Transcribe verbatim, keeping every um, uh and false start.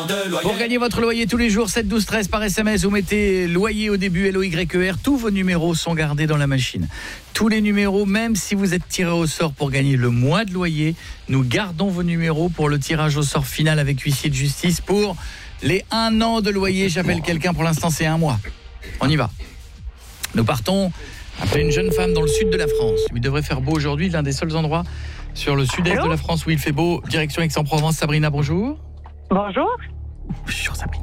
an de loyer. Pour gagner votre loyer tous les jours, sept douze treize par S M S, vous mettez loyer au début, L O Y E R. Tous vos numéros sont gardés dans la machine. Tous les numéros, même si vous êtes tiré au sort pour gagner le mois de loyer, nous gardons vos numéros pour le tirage au sort final avec huissier de justice pour les un an de loyer. J'appelle quelqu'un, pour l'instant c'est un mois. On y va. Nous partons après une jeune femme dans le sud de la France. Il devrait faire beau aujourd'hui, l'un des seuls endroits sur le sud-est de la France où il fait beau. Direction Aix-en-Provence. Sabrina, bonjour. Bonjour. Bonjour Sabrina.